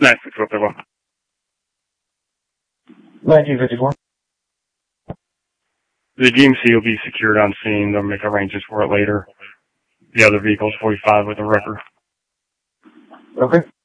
9-6, 1954. The GMC will be secured on scene. They'll make arrangements for it later. The other vehicle is 45 with a wrecker. Okay.